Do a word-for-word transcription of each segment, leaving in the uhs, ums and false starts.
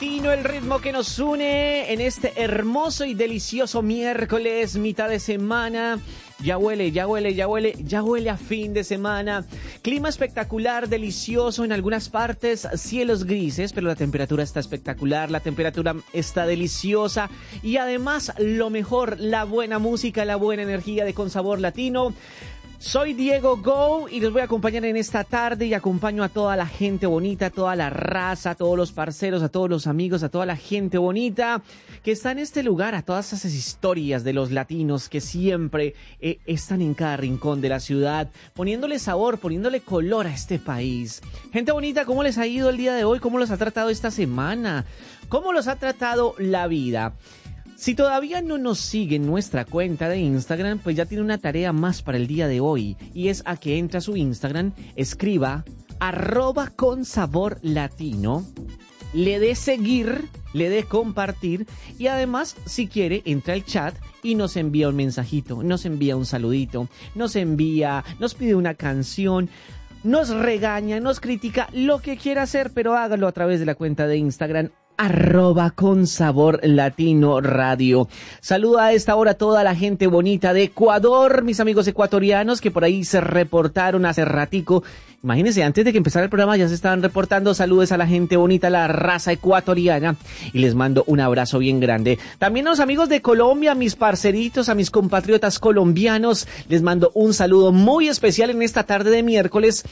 Latino, el ritmo que nos une en este hermoso y delicioso miércoles, mitad de semana. Ya huele, ya huele, ya huele, ya huele a fin de semana. Clima espectacular, delicioso en algunas partes, cielos grises, pero la temperatura está espectacular, la temperatura está deliciosa y además lo mejor, la buena música, la buena energía de Con Sabor Latino. Soy Diego Go y les voy a acompañar en esta tarde y acompaño a toda la gente bonita, a toda la raza, a todos los parceros, a todos los amigos, a toda la gente bonita que está en este lugar, a todas esas historias de los latinos que siempre eh, están en cada rincón de la ciudad, poniéndole sabor, poniéndole color a este país. Gente bonita, ¿cómo les ha ido el día de hoy? ¿Cómo los ha tratado esta semana? ¿Cómo los ha tratado la vida? Si todavía no nos sigue en nuestra cuenta de Instagram, pues ya tiene una tarea más para el día de hoy. Y es a que entre a su Instagram, escriba arroba con sabor latino, le dé seguir, le dé compartir y además, si quiere, entra al chat y nos envía un mensajito, nos envía un saludito, nos envía, nos pide una canción, nos regaña, nos critica, lo que quiera hacer, pero hágalo a través de la cuenta de Instagram arroba con sabor latino radio. Saludo a esta hora a toda la gente bonita de Ecuador, mis amigos ecuatorianos que por ahí se reportaron hace ratico. Imagínense, antes de que empezara el programa ya se estaban reportando. Saludos a la gente bonita, la raza ecuatoriana, y les mando un abrazo bien grande. También a los amigos de Colombia, mis parceritos, a mis compatriotas colombianos, les mando un saludo muy especial en esta tarde de miércoles.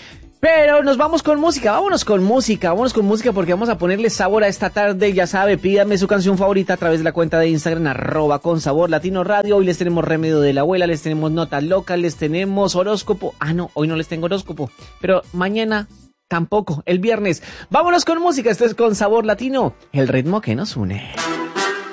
Pero nos vamos con música, vámonos con música, vámonos con música porque vamos a ponerle sabor a esta tarde. Ya sabe, pídame su canción favorita a través de la cuenta de Instagram, arroba con sabor latino radio. Hoy les tenemos remedio de la abuela, les tenemos nota loca, les tenemos horóscopo. Ah, no, hoy no les tengo horóscopo, pero mañana tampoco, el viernes. Vámonos con música, esto es Con Sabor Latino, el ritmo que nos une.